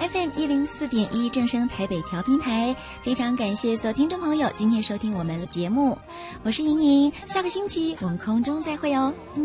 FM 104.1正声台北调频台。非常感谢所有听众朋友今天收听我们的节目，我是莹莹，下个星期我们空中再会哦。